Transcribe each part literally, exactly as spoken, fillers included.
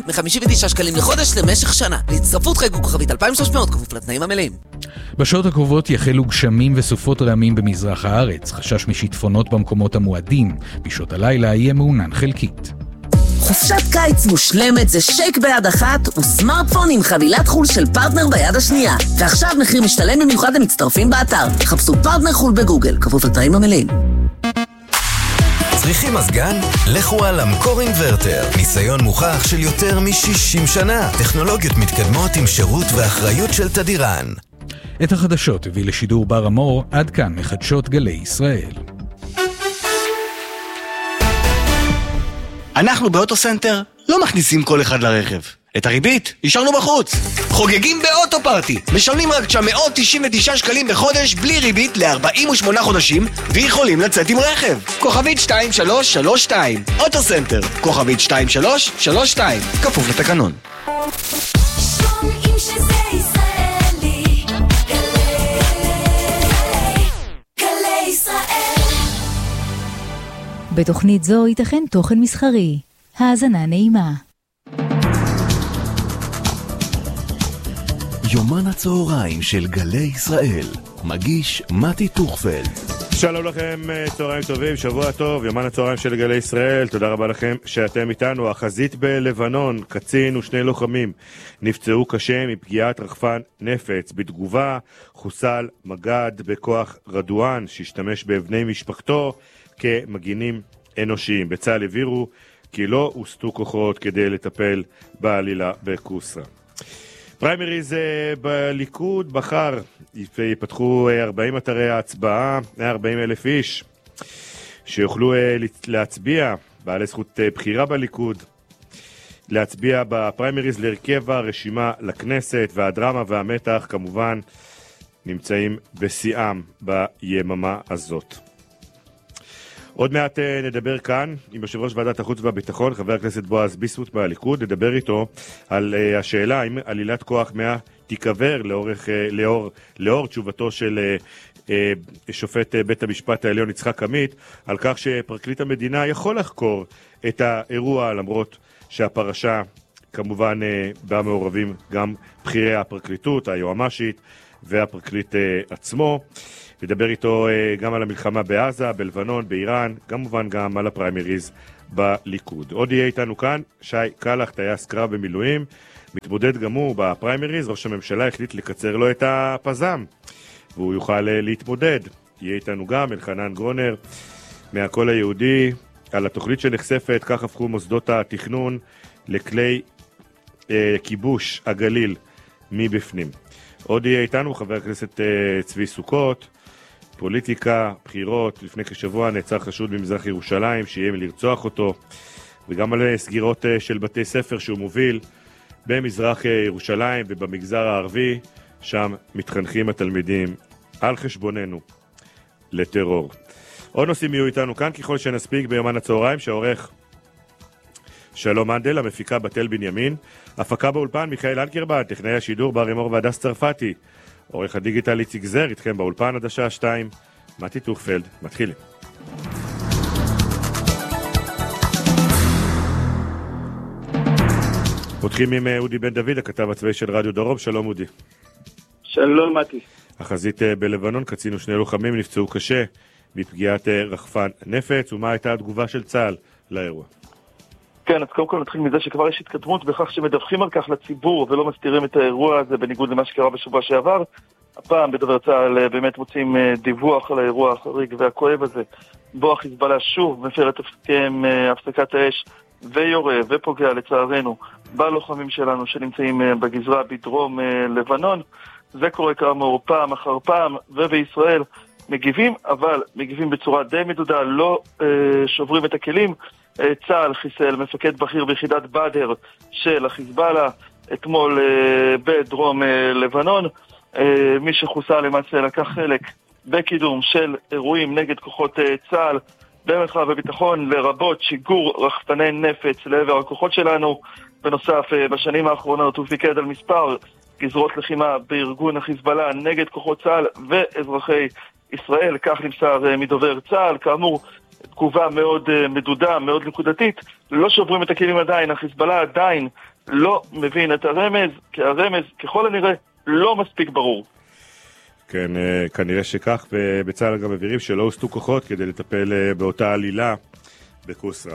מ-חמישים ותשעה שקלים לחודש למשך שנה. להצטרפות חייגו כוכבית אלפיים ושלוש מאות כפוף לתנאים המלאים. בשעות הקרובות יחלו גשמים וסופות רעמים במזרח הארץ. חשש משיטפונות במקומות המועדים. בשעות הלילה יהיה מעונן חלקית. חופשת קיץ מושלמת זה שייק ביד אחת וסמארטפון עם חבילת חול של פרטנר ביד השנייה. ועכשיו מחיר משתלם במיוחד למצטרפים באתר. חפשו פרטנר חול בגוגל, כפוף לתנאים המלאים. צריכים מזגן? לכו על אמקור אינברטר. ניסיון מוכח של יותר מ-שישים שנה. טכנולוגיות מתקדמות עם שירות ואחריות של תדירן. את החדשות הביא לשידור בר אמור, עד כאן מחדשות גלי ישראל. אנחנו באוטוסנטר לא מכניסים כל אחד לרכב. את הריבית השארנו בחוץ. חוגגים באוטו פארטי. משלמים רק תשע מאות תשעים ותשעה שקלים בחודש בלי ריבית ל-ארבעים ושמונה חודשים ויכולים לצאת עם רכב. כוכבית שתיים שלוש שלוש שתיים. אוטוסנטר. כוכבית שתיים שלוש שלוש שתיים. כפוף לתקנון. בתוכנית זו ייתכן תוכן מסחרי. האזנה נעימה. יומן הצהריים של גלי ישראל. מגיש מתי טוכפלד. שלום לכם, צהריים טובים, שבוע טוב, יומן הצהריים של גלי ישראל. תודה רבה לכם שאתם איתנו. החזית בלבנון, קצין ושני לוחמים נפצעו קשה מפגיעת רחפן נפץ. בתגובה חוסל מג"ד בכוח רדואן שהשתמש באבני משפחתו כמגינים אנושיים. בצה"ל הבירו כי לא הוסטו כוחות כדי לטפל בעלילה בקוסרה. פריימריז בליכוד בחר, יפתחו ארבעים אתרי ההצבעה, ארבעים אלף איש שיוכלו להצביע, בעלי זכות בחירה בליכוד, להצביע בפריימריז להרכב הרשימה לכנסת, והדרמה והמתח כמובן נמצאים בשיאם ביממה הזאת. עוד מעט נדבר כאן עם יושב ראש ועדת החוץ והביטחון, חבר הכנסת בועז ביסמוט מהליכוד, נדבר איתו על uh, השאלה אם עלילת כוח מאה תיקבר לאורך, uh, לאור, לאור תשובתו של uh, uh, שופט uh, בית המשפט העליון יצחק עמית, על כך שפרקליט המדינה יכול לחקור את האירוע, למרות שהפרשה כמובן uh, בה מעורבים גם בחירי הפרקליטות, היועמ"שית והפרקליט uh, עצמו. נדבר איתו גם על המלחמה בעזה, בלבנון, באיראן, כמובן גם על הפריימריז בליכוד. עוד יהיה איתנו כאן שי קלח, טייס קרב במילואים, מתמודד גם הוא בפריימריז. ראש הממשלה החליט לקצר לו את הפזם והוא יוכל להתמודד. יהיה איתנו גם אלחנן גרונר מהקול היהודי על התוכנית שנחשפת, כך הפכו מוסדות התכנון לכלי אה, כיבוש הגליל מבפנים. עוד יהיה איתנו חבר הכנסת אה, צבי סוכות, פוליטיקה, בחירות. לפני כשבוע נעצר חשוד במזרח ירושלים שיהיה לרצוח אותו, וגם על סגירות של בתי ספר שהוא מוביל במזרח ירושלים ובמגזר הערבי, שם מתחנכים התלמידים על חשבוננו לטרור. עוד נושאים יהיו איתנו כאן ככל שנספיק ביומן הצהריים, שעורך שלום מנדל, המפיקה בתל בנימין, הפקה באולפן מיכאל אנקרבן, טכנאי השידור בר אמור והדס צרפתי, עורך הדיגיטל איציק זר, איתכם באולפן עד השעה שתיים, מתי טוכפלד, מתחילים. פותחים עם אודי בן דוד, הכתב הצבאי של רדיו דרום. שלום אודי. שלום מתי. החזית בלבנון, קצין ושני לוחמים נפצעו קשה מפגיעת רחפן נפץ, ומה הייתה התגובה של צה"ל לאירוע? כן, אז קודם כל נתחיל מזה שכבר יש התקדמות בכך שמדווחים על כך לציבור ולא מסתירים את האירוע הזה, בניגוד למה שקרה בשבוע שעבר. הפעם בדובר צה"ל באמת מוצאים דיווח על האירוע החריג והכואב הזה, בו החיזבאללה שוב מפר את הסכם הפסקת האש ויורה ופוגע לצערנו בלוחמים שלנו שנמצאים בגזרה בדרום לבנון. זה קורה כאמור פעם אחר פעם, ובישראל מגיבים, אבל מגיבים בצורה די מדודה, לא אה, שוברים את הכלים. אה, צה"ל חיסל מפקד בכיר ביחידת בדר של החיזבאללה אתמול אה, בדרום אה, לבנון. אה, מי שחוסל למעשה לקח חלק בקידום של אירועים נגד כוחות אה, צה"ל במרחב הביטחון, לרבות שיגור רחפני נפץ לעבר הכוחות שלנו. בנוסף, אה, בשנים האחרונות הוא פיקד על מספר גזרות לחימה בארגון החיזבאללה נגד כוחות צה"ל ואזרחי ישראל, כך נמסר מדובר צה"ל. כאמור, תגובה מאוד מדודה, מאוד נקודתית, לא שוברים את הכלים עדיין, החיזבאללה עדיין לא מבין את הרמז, כי הרמז ככל הנראה לא מספיק ברור. כן, כנראה שכך, ובצה"ל גם מבהירים שלא הוסטו כוחות כדי לטפל באותה עלילה בקוסרה.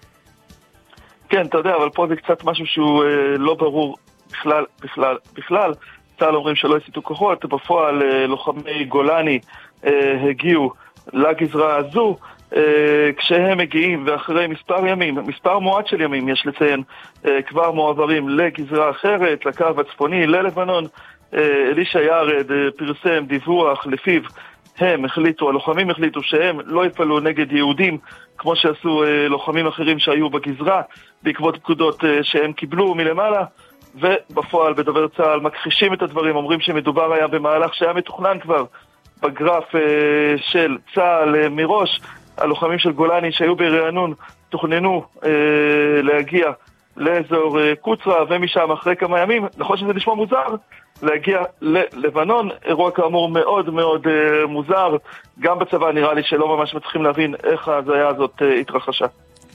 כן, אתה יודע, אבל פה זה קצת משהו שהוא אה, לא ברור בכלל, בכלל, בכלל. צה"ל אומרים שלא הסיטו כוחות, בפועל אה, לוחמי גולני אה, הגיעו לגזרה הזו, אה, כשהם מגיעים ואחרי מספר ימים, מספר מועט של ימים, יש לציין, אה, כבר מועברים לגזרה אחרת, לקו הצפוני, ללבנון. אה, אלישע ירד אה, פרסם דיווח לפיו הם החליטו, הלוחמים החליטו שהם לא יפעלו נגד יהודים כמו שעשו אה, לוחמים אחרים שהיו בגזרה בעקבות פקודות אה, שהם קיבלו מלמעלה, ובפועל בדובר צה"ל מכחישים את הדברים, אומרים שמדובר היה במהלך שהיה מתוכנן כבר בגרף אה, של צה"ל אה, מראש. הלוחמים של גולני שהיו ברענון תוכננו אה, להגיע לאזור אה, קוצרה, ומשם אחרי כמה ימים, נכון שזה נשמע מוזר, להגיע ללבנון. אירוע כאמור מאוד מאוד uh, מוזר, גם בצבא נראה לי שלא ממש מצליחים להבין איך ההזיה הזאת uh, התרחשה.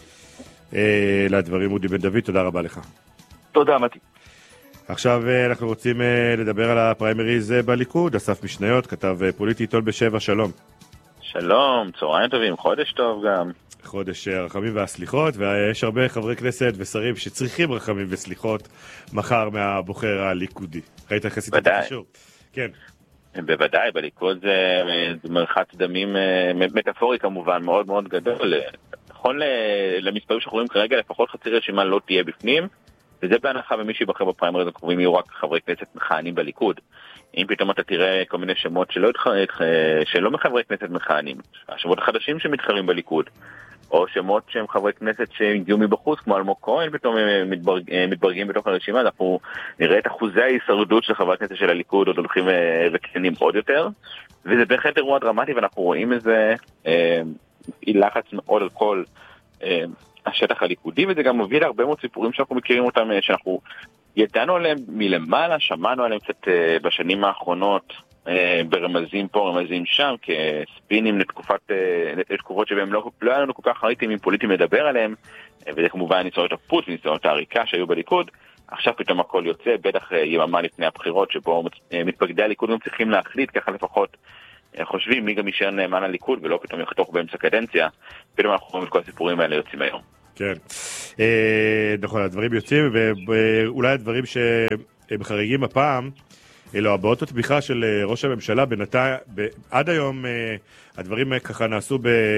אה, לדברים אודי בן דוד, תודה רבה לך. תודה מתי. עכשיו אה, אנחנו רוצים אה, לדבר על הפריימריז אה, בליכוד. אסף משניות, כתב אה, פוליטי עיתון בשבע, שלום. שלום, צהריים טובים, חודש טוב גם. חודש הרחמים והסליחות, ויש הרבה חברי כנסת ושרים שצריכים רחמים וסליחות מחר מהבוחר הליכודי. ראית איך עשית את הקישור? כן. בוודאי, בליכוד זה, זה מרחץ דמים מטאפורי כמובן, מאוד מאוד גדול. נכון למספרים שאנחנו רואים כרגע, לפחות חצי רשימה לא תהיה בפנים, וזה בהנחה ומי שיבחר בפריימריז הקרובים יהיו רק חברי כנסת מכהנים בליכוד. אם פתאום אתה תראה כל מיני שמות שלא, שלא מחברי כנסת מכהנים, השמות החדשים שמתחרים בליכוד, או שמות שהם חברי כנסת שהגיעו מבחוץ, כמו אלמוג כהן, פתאום מתברג, מתברגים בתוך הרשימה, אנחנו נראה את אחוזי ההישרדות של חברי הכנסת של הליכוד עוד הולכים וקטנים עוד יותר, וזה בהחלט אירוע דרמטי, ואנחנו רואים איזה אה, לחץ מאוד על כל אה, השטח הליכודי, וזה גם מוביל להרבה מאוד סיפורים שאנחנו מכירים אותם, שאנחנו ידענו עליהם מלמעלה, שמענו עליהם קצת אה, בשנים האחרונות, ברמזים פה, רמזים שם, כספינים לתקופת, לתקופות שבהם לא, לא היה לנו כל כך ראיתים עם פוליטים לדבר עליהם, וזה כמובן ניסיונות הפוט וניסיונות העריקה שהיו בליכוד. עכשיו פתאום הכל יוצא, בטח יממה לפני הבחירות, שבו מתפקדי הליכוד גם צריכים להחליט, ככה לפחות חושבים מי גם יישאר נאמן לליכוד, ולא פתאום יחתוך באמצע קדנציה. פתאום אנחנו רואים את כל הסיפורים האלה יוצאים היום. כן, נכון, הדברים יוצאים, ואולי הדברים שהם חריגים הפעם, אלו הבעות התמיכה של ראש הממשלה. בינתיים, עד היום הדברים ככה נעשו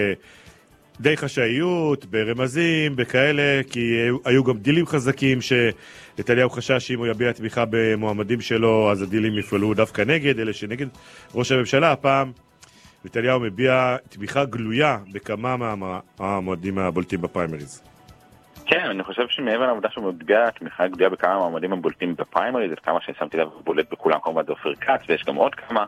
בדי חשאיות, ברמזים, בכאלה, כי היו, היו גם דילים חזקים שנתניהו חשש שאם הוא יביע תמיכה במועמדים שלו, אז הדילים יפעלו דווקא נגד, אלה שנגד ראש הממשלה. הפעם נתניהו מביע תמיכה גלויה בכמה מהמועמדים הבולטים בפריימריז. כן, אני חושב שמעבר לעבודה שהוא מביע תמיכה גדולה בכמה מהמועמדים הבולטים בפריימריז, זה כמה ששמתי לב בולט בכולם, כמובן זה אופיר כץ, ויש גם עוד כמה.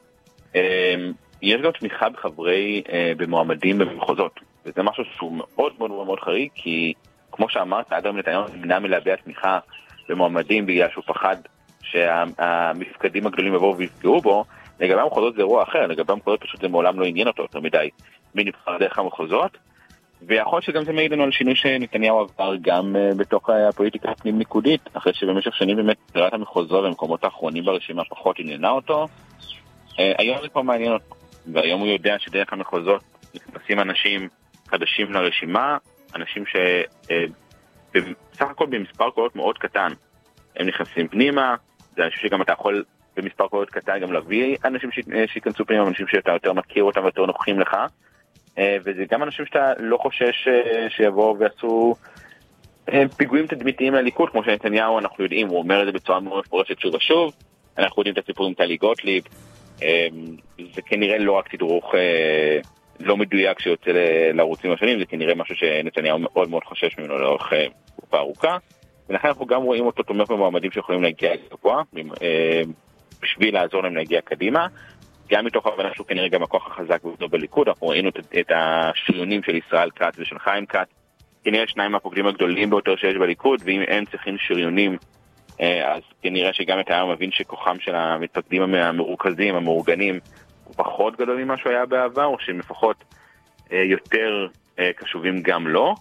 יש גם תמיכה בחברי, במועמדים במחוזות, וזה משהו שהוא מאוד מאוד מאוד חריג, כי כמו שאמרת, אדם נתניהו נמנע מלהביע תמיכה במועמדים בגלל שהוא פחד שהמפקדים הגדולים יבואו ויפגעו בו. לגבי המחוזות זה אירוע אחר, לגבי המחוזות פשוט זה מעולם לא עניין אותו יותר מדי מי נבחר דרך המחוזות, ויכול שגם זה מעיד לנו על שינוי שנתניהו עבר גם uh, בתוך הפוליטיקה הפנים ליכודית, אחרי שבמשך שנים באמת סדרת המחוזות במקומות האחרונים ברשימה פחות עניינה אותו. Uh, היום זה כבר מעניין אותו, והיום הוא יודע שדרך המחוזות נכנסים אנשים חדשים לרשימה, אנשים שבסך uh, הכל במספר קולות מאוד קטן הם נכנסים פנימה. זה אנשים שגם אתה יכול במספר קולות קטן גם להביא אנשים שיכנסו פנימה, אנשים שאתה יותר מכיר אותם ויותר נוחים לך, וזה גם אנשים שאתה לא חושש שיבואו ועשו פיגועים תדמיתיים לליכוד, כמו שנתניהו, אנחנו יודעים, הוא אומר את זה בצורה מאוד מפורשת שוב ושוב, אנחנו יודעים את הסיפורים טלי גוטליב, זה כנראה לא רק תדרוך לא מדויק שיוצא לערוצים השונים, זה כנראה משהו שנתניהו מאוד מאוד חושש ממנו לאורך תקופה ארוכה, ולכן אנחנו גם רואים אותו תומך במועמדים שיכולים להגיע גבוה, בשביל לעזור להם להגיע קדימה, גם מתוך ההבנה שהוא כנראה גם הכוח החזק ביותר בליכוד. אנחנו ראינו את, את השריונים של ישראל כץ ושל חיים כץ, כנראה שניים מהפוקדים הגדולים ביותר שיש בליכוד, ואם הם צריכים שריונים, אז כנראה שגם את היום מבין שכוחם של המתפקדים המרוכזים, המאורגנים, הוא פחות גדול ממה שהוא היה בעבר, או שהם לפחות יותר קשובים גם לא.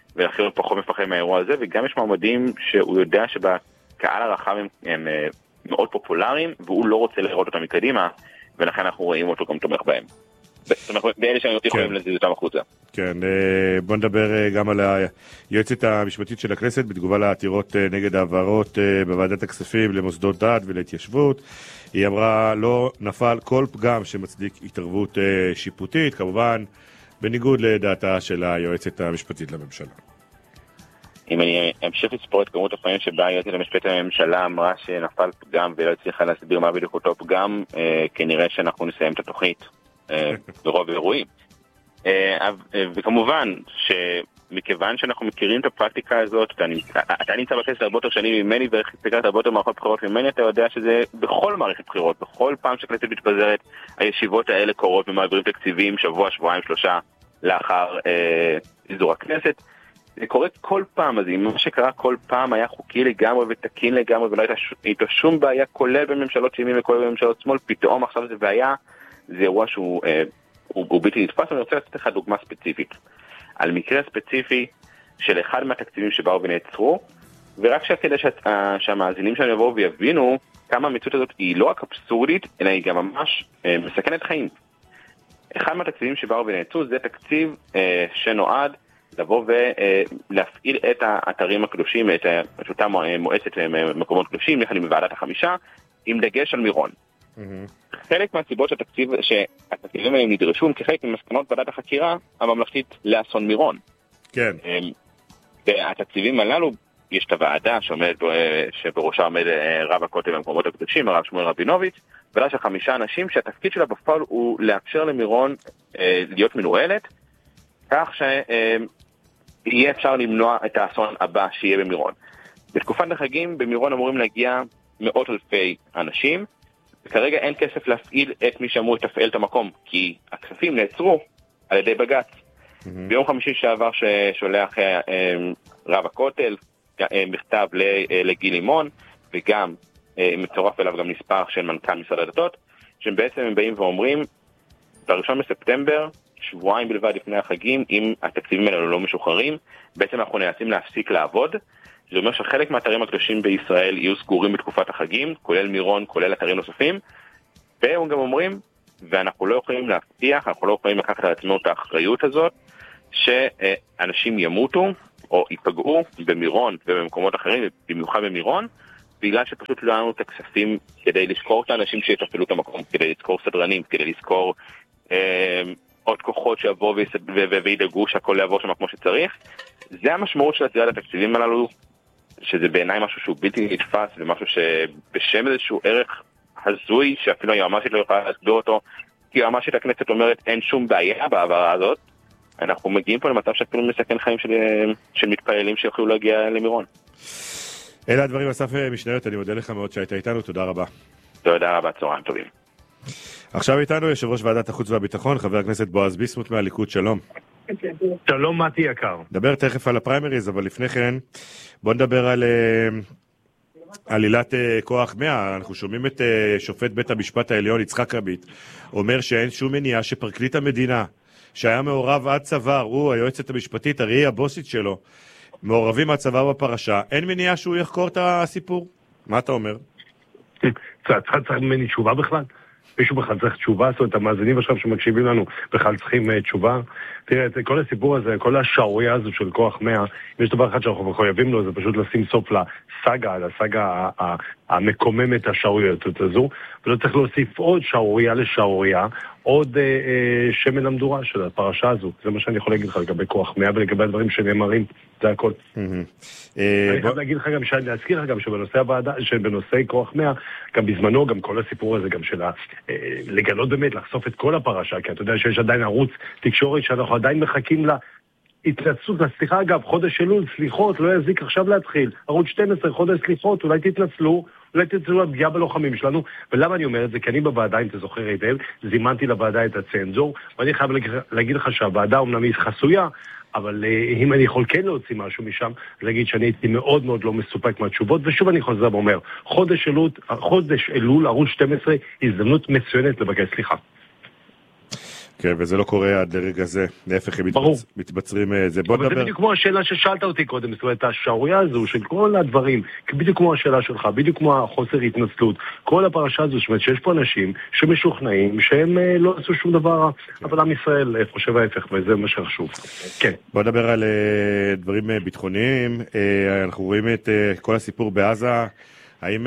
ולכן הוא פחות מפחד מהאירוע הזה, וגם יש מועמדים שהוא יודע שבקהל הרחב הם, הם מאוד פופולריים, והוא לא רוצה לראות אותם מקדימה, ולכן אנחנו רואים אותו גם תומך בהם. זאת אומרת, באלה שאני יכולים להזיז אותם החוצה. כן, בוא נדבר גם על היועצת המשפטית של הכנסת, בתגובה לעתירות נגד העברות בוועדת הכספים למוסדות דת ולהתיישבות. היא אמרה, לא נפל כל פגם שמצדיק התערבות שיפוטית, כמובן, בניגוד לדעתה של היועצת המשפטית לממשלה. אם אני אמשיך לספור את כמות הפעמים שבה היועצת המשפטית לממשלה אמרה שנפל פגם ולא הצליחה להסביר מה בדיוק אותו פגם, כנראה שאנחנו נסיים את התוכנית. ברוב אירועים. וכמובן שמכיוון שאנחנו מכירים את הפרקטיקה הזאת, אתה נמצא בכנסת הרבה יותר שנים ממני והסתכלת הרבה יותר מערכות בחירות ממני, אתה יודע שזה בכל מערכת בחירות, בכל פעם שהכנסת מתפזרת, הישיבות האלה קורות ומעבירים תקציבים שבוע, שבועיים, שלושה לאחר איזור הכנסת. זה קורה כל פעם, אז אם מה שקרה כל פעם היה חוקי לגמרי ותקין לגמרי ולא הייתה שום בעיה, כולל בממשלות ימין וכולל בממשלות שמאל, פתאום עכשיו זה בעיה, זה אירוע שהוא אה, הוא, הוא בלתי נתפס. אני רוצה לתת לך דוגמה ספציפית על מקרה ספציפי של אחד מהתקציבים שבאו ונעצרו, ורק כדי שה, שהמאזינים שלנו יבואו ויבינו כמה המציאות הזאת היא לא רק אבסורדית, אלא היא גם ממש אה, מסכנת חיים. אחד מהתקציבים שבאו ונעצרו זה תקציב אה, שנועד לבוא ולהפעיל את האתרים הקדושים, את אותה מועצת מקומות קדושים, יחד עם ועדת החמישה, עם דגש על מירון. חלק מהסיבות שהתקציב, שהתקציבים האלה נדרשו הם כחלק ממסקנות ועדת החקירה הממלכתית לאסון מירון. כן. והתקציבים הללו, יש את הוועדה שעומד, שבראשה עומד רב הכותל במקומות הקדושים, הרב שמואל רבינוביץ', ועדה של חמישה אנשים שהתפקיד שלה בפועל הוא לאפשר למירון להיות מנוהלת, כך שיהיה אפשר למנוע את האסון הבא שיהיה במירון. בתקופת החגים במירון אמורים להגיע מאות אלפי אנשים, וכרגע אין כסף להפעיל את מי שאמור לתפעל את המקום, כי הכספים נעצרו על ידי בג"ץ. Mm-hmm. ביום חמישי שעבר ששולח אה, אה, רב הכותל אה, מכתב לגיל לימון, וגם אה, מצורף אליו גם נספר של מנכ"ל משרד הדתות, שהם בעצם הם באים ואומרים, בראשון בספטמבר, שבועיים בלבד לפני החגים, אם התקציבים האלה לא משוחררים, בעצם אנחנו נאלצים להפסיק לעבוד. זה אומר שחלק מהאתרים הקדושים בישראל יהיו סגורים בתקופת החגים, כולל מירון, כולל אתרים נוספים, והם גם אומרים, ואנחנו לא יכולים להבטיח, אנחנו לא יכולים לקחת על עצמנו את האחריות הזאת, שאנשים ימותו או ייפגעו במירון ובמקומות אחרים, במיוחד במירון, בגלל שפשוט לא לנו את הכספים כדי לזכור את האנשים שיתפעלו את המקום, כדי לזכור סדרנים, כדי לזכור אה, עוד כוחות שיבואו וידאגו שהכל יעבור שם כמו שצריך. זה המשמעות של הצעת התקציבים הללו, שזה בעיניי משהו שהוא בלתי נתפס, ומשהו שבשם איזשהו ערך הזוי, שאפילו היועמ"שית לא יכולה להסביר אותו, כי היועמ"שית הכנסת אומרת אין שום בעיה בעברה הזאת, אנחנו מגיעים פה למצב שאפילו מסכן חיים של, של מתפעלים שיוכלו להגיע למירון. אלה הדברים, אסף משניות, אני מודה לך מאוד שהיית איתנו, תודה רבה. תודה רבה, צהריים טובים. עכשיו איתנו יושב ראש ועדת החוץ והביטחון, חבר הכנסת בועז ביסמוט מהליכוד, שלום. שלום מתי יקר. נדבר תכף על הפריימריז, אבל לפני כן בוא נדבר על עלילת כוח מאה. אנחנו שומעים את שופט בית המשפט העליון יצחק עמית אומר שאין שום מניעה שפרקליט המדינה שהיה מעורב עד צוואר, הוא היועצת המשפטית, הרי הבוסית שלו, מעורבים עד צוואר בפרשה, אין מניעה שהוא יחקור את הסיפור? מה אתה אומר? צריך ממני תשובה בכלל? מישהו בכלל צריך תשובה? זאת אומרת, המאזינים עכשיו שמקשיבים לנו בכלל צריכים תשובה? תראה, כל הסיפור הזה, כל השערוריה הזו של כוח מאה, אם יש דבר אחד שאנחנו מחויבים לו, זה פשוט לשים סוף לסגה, לסגה המקוממת השערוריות הזו, ולא צריך להוסיף עוד שערוריה לשערוריה, עוד אה, אה, שמן המדורה של הפרשה הזו. זה מה שאני יכול להגיד לך לגבי כוח מאה ולגבי הדברים שנאמרים, זה הכל. אני חייב להגיד לך גם, להזכיר לך גם שבנושא הוועדה, שבנושא כוח מאה, גם בזמנו, גם כל הסיפור הזה גם של לגלות באמת, לחשוף את כל הפרשה, כי אתה יודע שיש עדיין ערוץ תקשורת שאנחנו עדיין מחכים לה, התנצלות, סליחה אגב, חודש אלול, סליחות, לא יזיק עכשיו להתחיל, ערוץ שתים עשרה, חודש סליחות, אולי תתנצלו, אולי תתנצלו על פגיעה בלוחמים שלנו, ולמה אני אומר את זה? כי אני בוועדה, אם אתה זוכר היטב, זימנתי לוועדה את הצנזור, ואני חייב להגיד לך שהוועדה אומנם היא חסויה, אבל אם אני יכול כן להוציא משהו משם, להגיד שאני הייתי מאוד מאוד לא מסופק מהתשובות, ושוב אני חוזר ואומר, חודש אלול, חודש אלול, ערוץ שתים עשרה, הזדמנות מצוינת לבקש סליחה. כן, וזה לא קורה עד לרגע זה, להפך הם מתבצ... מתבצרים זה. בוא אבל נדבר. זה בדיוק כמו השאלה ששאלת אותי קודם, זאת אומרת, השערוריה הזו של כל הדברים, בדיוק כמו השאלה שלך, בדיוק כמו החוסר התנצלות, כל הפרשה הזו, זאת אומרת שיש פה אנשים שמשוכנעים שהם לא עשו שום דבר, אבל עם ישראל חושב ההפך, וזה מה שחשוב. כן. בוא נדבר על דברים ביטחוניים, אנחנו רואים את כל הסיפור בעזה, האם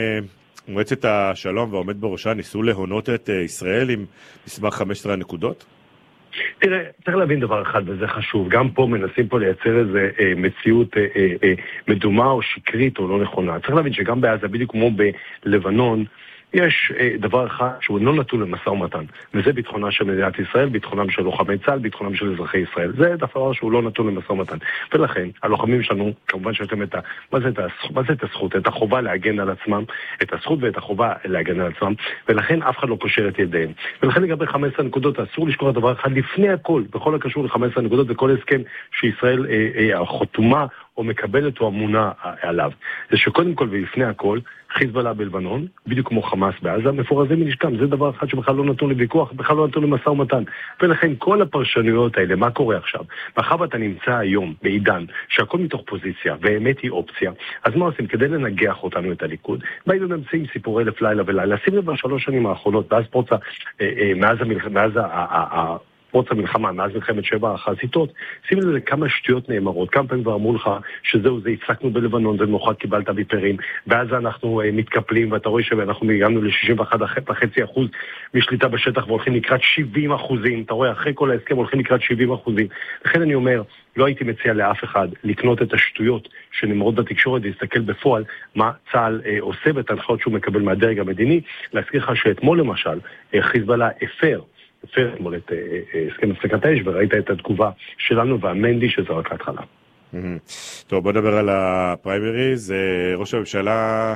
מועצת השלום והעומד בראשה ניסו להונות את ישראל עם מסמך חמש עשרה הנקודות? תראה, צריך להבין דבר אחד, וזה חשוב. גם פה מנסים פה לייצר איזו אה, מציאות אה, אה, מדומה או שקרית או לא נכונה. צריך להבין שגם בעזה, בדיוק כמו בלבנון, יש אה, דבר אחד שהוא לא נתון למשא ומתן, וזה ביטחונה של מדינת ישראל, ביטחונם של לוחמי צה"ל, ביטחונם של אזרחי ישראל. זה דבר שהוא לא נתון למשא ומתן. ולכן, הלוחמים שלנו, כמובן שאתם את ה... מה זה את הזכות? מה זה את הזכות? את החובה להגן על עצמם, את הזכות ואת החובה להגן על עצמם, ולכן אף אחד לא קושר את ידיהם. ולכן לגבי חמש עשרה נקודות, אסור לשכוח דבר אחד לפני הכל, בכל הקשור ל-חמש עשרה נקודות, וכל הסכם שישראל אה, אה, חתומה או מקבלת או אמונה עליו. זה שקודם כל ולפני הכל, חיזבאללה בלבנון, בדיוק כמו חמאס בעזה, מפורזים מנשקם. זה דבר אחד שבכלל לא נתון לוויכוח, בכלל לא נתון למשא ומתן. ולכן כל הפרשנויות האלה, מה קורה עכשיו? מאחר ואתה נמצא היום בעידן שהכל מתוך פוזיציה, והאמת היא אופציה, אז מה עושים? כדי לנגח אותנו את הליכוד, באים וממצאים סיפורי אלף לילה ולילה. שים לב בשלוש שנים האחרונות, ואז פרוצה, אה, אה, מאז המלח... מאז ה... ה... ה... פרוץ המלחמה, מאז מלחמת שבע החזיתות, שים לזה כמה שטויות נאמרות, כמה פעמים כבר אמרו לך שזהו, זה הפסקנו בלבנון, זה מנוחת קיבלת ביפרים, ואז אנחנו uh, מתקפלים, ואתה רואה שאנחנו הגענו ל-שישים ואחד וחצי אחוז משליטה בשטח, והולכים לקראת שבעים אחוזים, אתה רואה, אחרי כל ההסכם הולכים לקראת שבעים אחוזים. לכן אני אומר, לא הייתי מציע לאף אחד לקנות את השטויות שנאמרות בתקשורת, להסתכל בפועל מה צה"ל uh, עושה ואת ההנחיות שהוא מקבל מהדרג המדיני. להזכיר לך שאתמול למשל, uh, חיזבאללה הפר, הפר אתמול את הסכם הפסקת האש, וראית את התגובה שלנו והמנדי שזה רק ההתחלה. טוב, בוא נדבר על הפריימריז. ראש הממשלה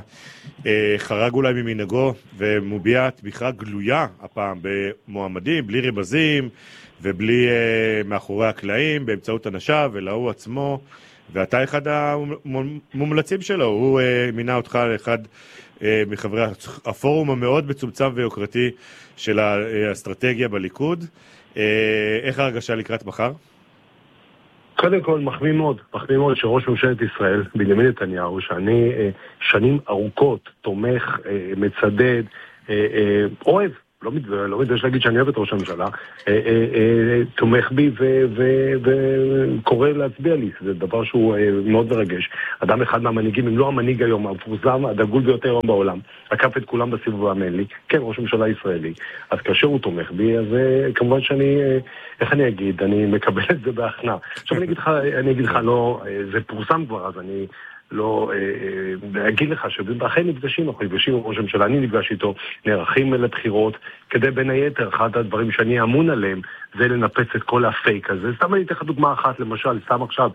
חרג אולי ממנהגו ומוביע תמיכה גלויה הפעם במועמדים, בלי רמזים ובלי מאחורי הקלעים, באמצעות אנשיו ולהוא עצמו, ואתה אחד המומלצים שלו, הוא מינה אותך לאחד מחברי הפורום המאוד מצומצם ויוקרתי של האסטרטגיה בליכוד. איך ההרגשה לקראת מחר? קודם כל, מחמיא מאוד, מחמיא מאוד שראש ממשלת ישראל, בנימין נתניהו, שאני שנים ארוכות תומך, מצדד, אוהב, לא מתבייש להגיד שאני אוהב את ראש הממשלה, תומך בי וקורא להצביע לי. זה דבר שהוא מאוד מרגש. אדם אחד מהמנהיגים, אם לא המנהיג היום, המפורסם, הדגול ביותר היום בעולם, עקף את כולם בסיבוב האמן לי, כן, ראש ממשלה ישראלי. אז כאשר הוא תומך בי, אז כמובן שאני, איך אני אגיד, אני מקבל את זה בהכנעה. עכשיו אני אגיד לך, אני אגיד לך, לא, זה פורסם כבר, אז אני לא אגיד לך שבאחרי נפגשים, אנחנו נפגשים עם ראש הממשלה, אני נפגש איתו, נערכים לבחירות, כדי בין היתר, אחד הדברים שאני אמון עליהם, זה לנפץ את כל הפייק הזה. סתם אני אתן לך דוגמה אחת, למשל, סתם עכשיו,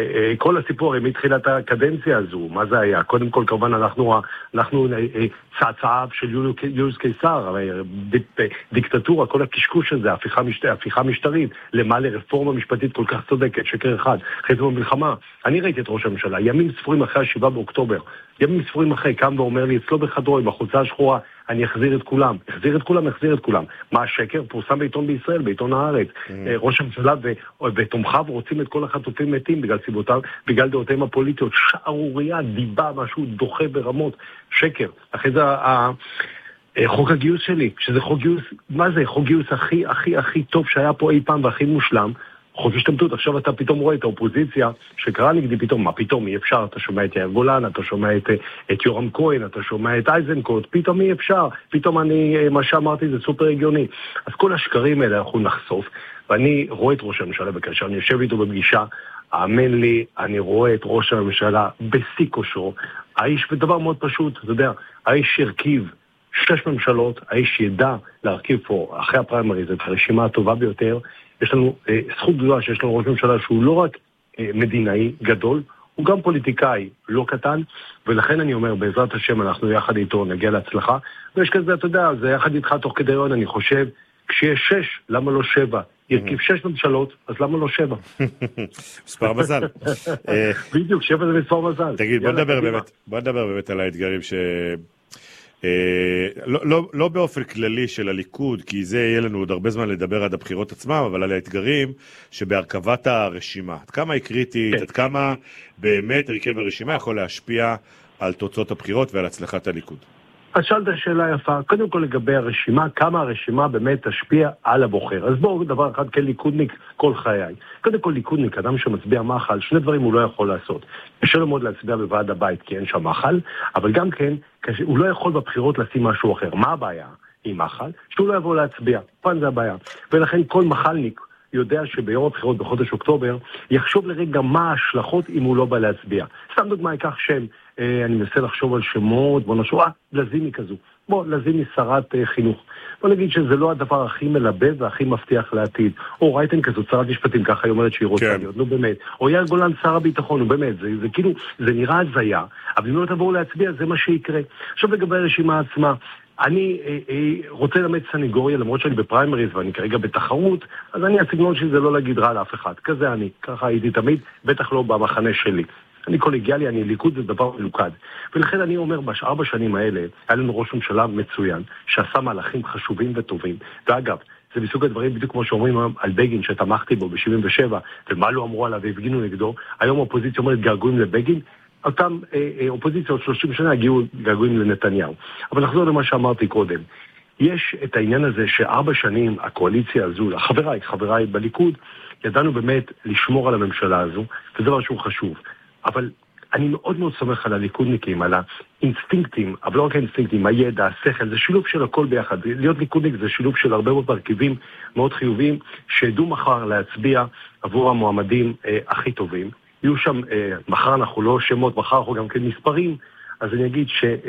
כל הסיפור, מתחילת הקדנציה הזו, מה זה היה? קודם כל, כמובן, אנחנו, אנחנו צאצאיו של יוליוס קיסר, דיקטטורה, כל הקשקוש הזה, הפיכה משטרית, למה לרפורמה משפטית כל כך צודקת, שקר אחד, אחרי זה במלחמה. אני ראיתי את ראש הממשלה, ימים ספורים אחרי השבעה באוקטובר, ימים ספורים אחרי, קם ואומר לי, אצלו בחדרו, עם החולצה השחורה, אני אחזיר את כולם, אחזיר את כולם, אחזיר את כולם. מה השקר? פורסם בעיתון בישראל, בעיתון הארץ. Mm. ראש הממשלה ו- ותומכיו רוצים את כל החטופים מתים בגלל סיבותיו, בגלל דעותיהם הפוליטיות. שערוריה, דיבה, משהו דוחה ברמות. שקר. אחרי זה ה- חוק הגיוס שלי, שזה חוק גיוס, מה זה? חוק גיוס הכי, הכי, הכי טוב שהיה פה אי פעם והכי מושלם. חוק השתמטות, עכשיו אתה פתאום רואה את האופוזיציה שקרא נגדי פתאום, מה פתאום אי אפשר, אתה שומע את יאיר גולן, אתה שומע את, את יורם כהן, אתה שומע את אייזנקוט, פתאום אי אפשר, פתאום אני, מה שאמרתי זה סופר הגיוני. אז כל השקרים האלה אנחנו נחשוף, ואני רואה את ראש הממשלה בקשר, אני יושב איתו בפגישה, האמן לי, אני רואה את ראש הממשלה בשיא כושרו, האיש, ודבר מאוד פשוט, אתה יודע, האיש הרכיב שש ממשלות, האיש ידע להרכיב פה, אחרי הפריימריז, את הרשימה הטובה ביותר. יש לנו אה, זכות גדולה שיש לנו ראש ממשלה שהוא לא רק אה, מדינאי גדול, הוא גם פוליטיקאי לא קטן, ולכן אני אומר, בעזרת השם אנחנו יחד איתו נגיע להצלחה, ויש כזה, אתה יודע, זה יחד איתך תוך כדי רעיון, אני חושב, כשיש שש, למה לא שבע? ירכיב שש ממשלות, אז למה לא שבע? מספר מזל. בדיוק, שבע זה מספר מזל. תגיד, בוא נדבר באמת, בוא נדבר באמת על האתגרים ש... לא, לא, לא באופן כללי של הליכוד, כי זה יהיה לנו עוד הרבה זמן לדבר עד הבחירות עצמם, אבל על האתגרים שבהרכבת הרשימה. עד כמה היא קריטית, עד כמה באמת הרכב הרשימה יכול להשפיע על תוצאות הבחירות ועל הצלחת הליכוד. אז שאלת שאלה יפה, קודם כל לגבי הרשימה, כמה הרשימה באמת תשפיע על הבוחר. אז בואו דבר אחד, כליכודניק כל חיי. קודם כל ליכודניק, אדם שמצביע מחל, שני דברים הוא לא יכול לעשות. קשה לו מאוד להצביע בוועד הבית כי אין שם מחל, אבל גם כן, הוא לא יכול בבחירות לשים משהו אחר. מה הבעיה עם מחל? שהוא לא יבוא להצביע. פעם זה הבעיה. ולכן כל מחלניק יודע שביום הבחירות בחודש אוקטובר, יחשוב לרגע מה ההשלכות אם הוא לא בא להצביע. סתם דוגמה ייקח שם, אני מנסה לחשוב על שמות, בוא נשאר, אה, לזימי כזו. בוא, לזימי שרת אה, חינוך. בוא נגיד שזה לא הדבר הכי מלבד והכי מבטיח לעתיד. או רייטן כזו, שרת משפטים, ככה היא אומרת שהיא רוצה כן. להיות, נו באמת. או יאיר גולן, שר הביטחון, נו באמת. זה, זה כאילו, זה נראה הזיה, אבל אם לא תבואו להצביע, זה מה שיקרה. עכשיו לגבי הרשימה עצמה, אני אה, אה, רוצה למד סניגוריה, למרות שאני בפריימריז ואני כרגע בתחרות, אז אני הסגנון שלי זה לא להגיד רע לאף אחד. כזה אני, ככה הייתי תמיד, בטח לא במחנה שלי. אני קולגיאלי, אני ליכוד, זה דבר מלוכד. ולכן אני אומר, בארבע שנים האלה, היה לנו ראש ממשלה מצוין, שעשה מהלכים חשובים וטובים. ואגב, זה מסוג הדברים, בדיוק כמו שאומרים על בגין, שתמכתי בו ב-שבעים ושבע, ומה לא אמרו עליו והפגינו נגדו, היום האופוזיציה אומרת געגועים לבגין, אותם אה, אה, אופוזיציות שלושים שנה הגיעו געגועים לנתניהו. אבל נחזור למה שאמרתי קודם. יש את העניין הזה שארבע שנים הקואליציה הזו, חבריי, חבריי בליכוד, ידענו באמת לשמור על הממשלה הזו, וזה דבר שהוא חשוב. אבל אני מאוד מאוד סומך על הליכודניקים, על האינסטינקטים, אבל לא רק האינסטינקטים, הידע, השכל, זה שילוב של הכל ביחד. להיות ליכודניק זה שילוב של הרבה מאוד מרכיבים מאוד חיוביים, שידעו מחר להצביע עבור המועמדים אה, הכי טובים. יהיו שם, אה, מחר אנחנו לא שמות, מחר אנחנו גם כן מספרים, אז אני אגיד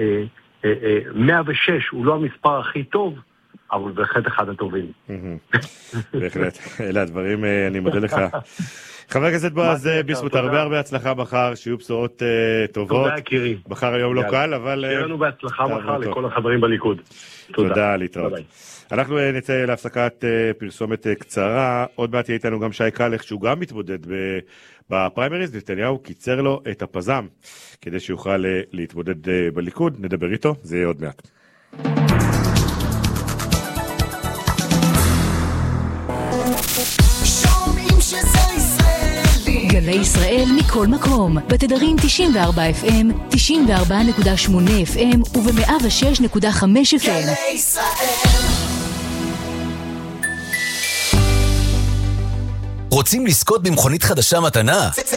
ש-מאה ושש הוא לא המספר הכי טוב, אבל בהחלט אחד הטובים. בהחלט, אלה הדברים, אני מודה לך. חבר הכנסת בועז ביסמוט, הרבה הרבה הצלחה מחר, שיהיו בשורות טובות. תודה, יקירי. מחר היום לא קל, אבל... שיהיה לנו בהצלחה מחר לכל החברים בליכוד. תודה, להתראות. אנחנו נצא להפסקת פרסומת קצרה, עוד מעט יהיה איתנו גם שי קלך, שהוא גם מתמודד בפריימריז, נתניהו קיצר לו את הפזם, כדי שיוכל להתמודד בליכוד, נדבר איתו, זה יהיה עוד מעט. גלי ישראל מכל מקום, בתדרים תשעים וארבע אף אם, תשעים וארבע נקודה שמונה אף אם וב-מאה ושש נקודה חמש אף אם. גלי ישראל. רוצים לזכות במכונית חדשה מתנה?